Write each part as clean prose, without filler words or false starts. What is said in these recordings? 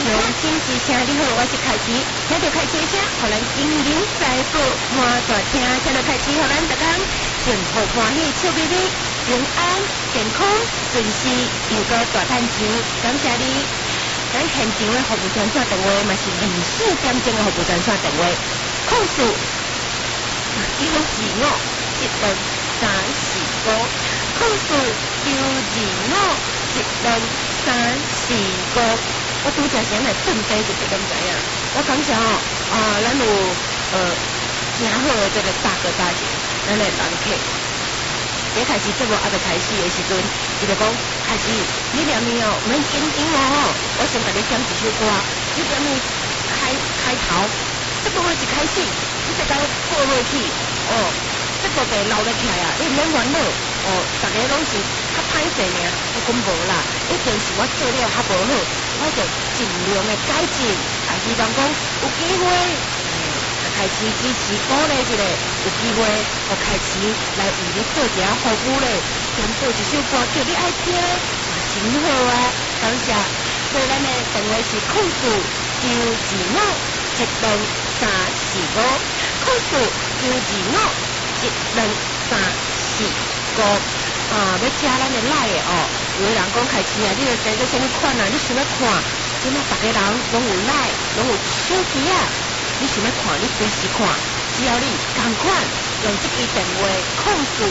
心之声，你好，我是凯琪，听到凯琪的声，互咱金银财宝满大厅，听到凯琪，互咱大家幸福欢喜，笑眯眯，平安健康，顺时又个大赚钱，感谢你。咱现场的服务专线电话嘛是24点钟的服务专线电话，控诉9251235，控诉9251235。我拄则先来顿底就点知影，我感谢咱有真好的这个大哥大姐，咱的人客。一开始节目还未开始的时阵，伊就讲开始，你念面哦，免紧张哦，我先甲你点一首歌，你点面开头，这部是开始，你再甲播落去，这部被留落起来啊，你免烦恼，大家拢是较歹势尔，我讲无啦，一定是我做了较无好，我就尽量的改进，也希望讲有机会。开始支持鼓励一个，有机会互开始来为你做一下服务咧，点播一首歌叫你爱听，真好啊！感谢，所以咱的电话是控诉9251235，控诉9251235。要加咱的赖的有人讲开始啊，你要知做什么款啊？你想要看，今仔大家人拢有赖，拢有手机啊。你想要看，你随时看，只要你同款用这支电话控诉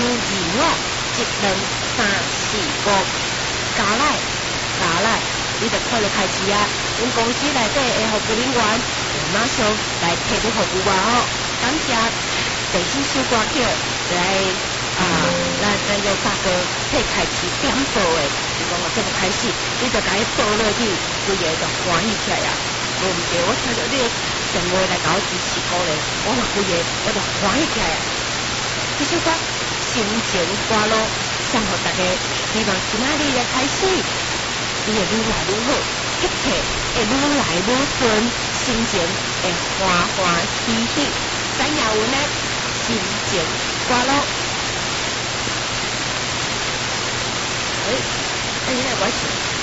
9251235加来，你就看到开始啊！阮公司内底的服务人员马上来提供服务啊！感谢第4首歌曲来咱个大哥替开始点播的，是讲节目开始，你就甲伊播落去，规个就欢喜起来啊！无毋对，我听到你电话来搞支持鼓励，我嘛规个我就欢喜起来啊！这首歌心情歌路送互大家，希望今仔日的开始，你会愈来愈好，一切会愈来愈顺，心情会欢欢喜喜。咱也有呢，心情歌路。你来我唱。